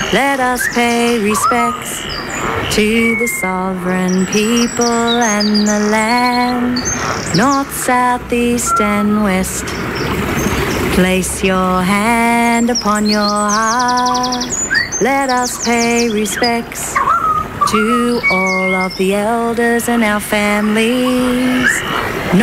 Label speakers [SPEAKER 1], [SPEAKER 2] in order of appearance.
[SPEAKER 1] Let us pay respects to the sovereign people and the land, north, south, east and west. Place your hand upon your heart. Let us pay respects to all of the elders in our families.